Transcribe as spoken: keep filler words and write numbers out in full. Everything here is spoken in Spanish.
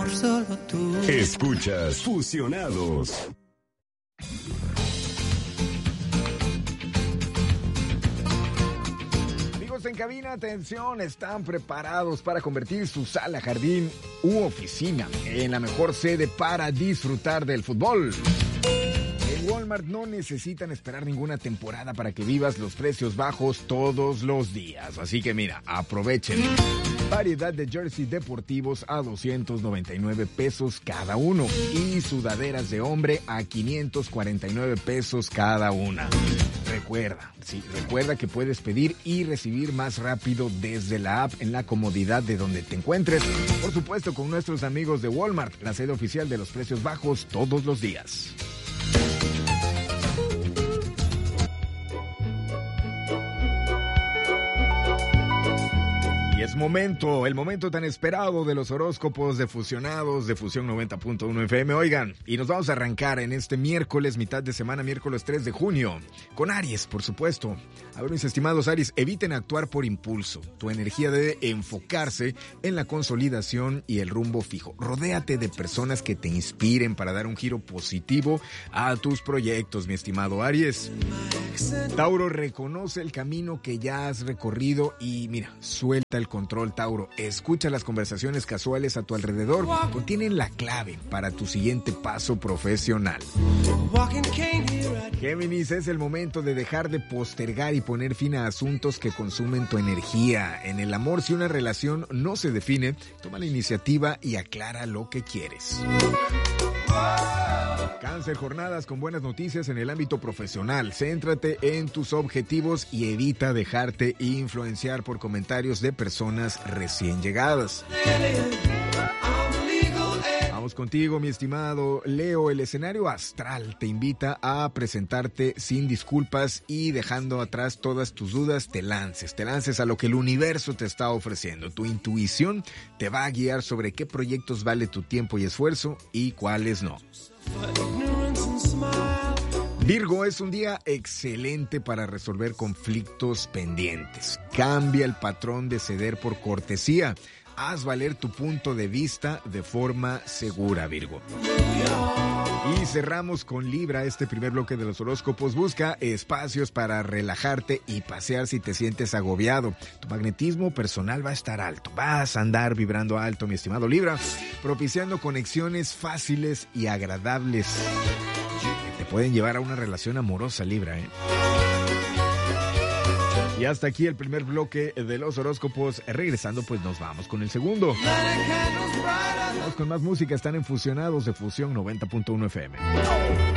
solo tú. Escuchas Fusionados. Amigos en cabina, atención, están preparados para convertir su sala, jardín u oficina en la mejor sede para disfrutar del fútbol. En Walmart no necesitan esperar ninguna temporada para que vivas los precios bajos todos los días. Así que mira, aprovechen. Variedad de jerseys deportivos a doscientos noventa y nueve pesos cada uno y sudaderas de hombre a quinientos cuarenta y nueve pesos cada una. Recuerda, sí, recuerda que puedes pedir y recibir más rápido desde la app en la comodidad de donde te encuentres. Por supuesto, con nuestros amigos de Walmart, la sede oficial de los precios bajos todos los días. Y es momento, el momento tan esperado de los horóscopos de Fusionados de Fusión noventa punto uno F M. Oigan, y nos vamos a arrancar en este miércoles, mitad de semana, miércoles tres de junio, con Aries, por supuesto. A ver, mis estimados Aries, eviten actuar por impulso. Tu energía debe enfocarse en la consolidación y el rumbo fijo. Rodéate de personas que te inspiren para dar un giro positivo a tus proyectos, mi estimado Aries. Tauro, reconoce el camino que ya has recorrido y mira, suelta el control, Tauro. Escucha las conversaciones casuales a tu alrededor. Contienen la clave para tu siguiente paso profesional. Géminis, es el momento de dejar de postergar y poner fin a asuntos que consumen tu energía. En el amor, si una relación no se define, toma la iniciativa y aclara lo que quieres. Cáncer, jornadas con buenas noticias en el ámbito profesional. Céntrate en tus objetivos y evita dejarte influenciar por comentarios de personas recién llegadas. Vamos contigo, mi estimado Leo. El escenario astral te invita a presentarte sin disculpas y dejando atrás todas tus dudas, te lances, te lances a lo que el universo te está ofreciendo. Tu intuición te va a guiar sobre qué proyectos vale tu tiempo y esfuerzo y cuáles no. Virgo, es un día excelente para resolver conflictos pendientes. Cambia el patrón de ceder por cortesía. Haz valer tu punto de vista de forma segura, Virgo. Y cerramos con Libra este primer bloque de los horóscopos. Busca espacios para relajarte y pasear si te sientes agobiado. Tu magnetismo personal va a estar alto. Vas a andar vibrando alto, mi estimado Libra, propiciando conexiones fáciles y agradables que te pueden llevar a una relación amorosa, Libra, ¿eh? Y hasta aquí el primer bloque de los horóscopos. Regresando, pues nos vamos con el segundo. Vamos con más música. Están en Fusionados de Fusión noventa punto uno F M.